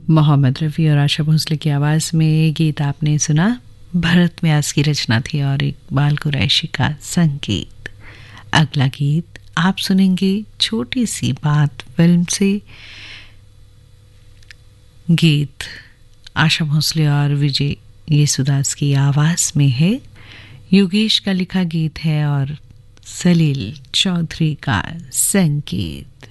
मोहम्मद रफ़ी और आशा भोसले की आवाज़ में गीत आपने सुना। भरत व्यास की रचना थी और इकबाल कुरैशी का संगीत। अगला गीत आप सुनेंगे छोटी सी बात फिल्म से। गीत आशा भोसले और विजय येसुदास की आवाज़ में है। योगेश का लिखा गीत है और सलील चौधरी का संगीत।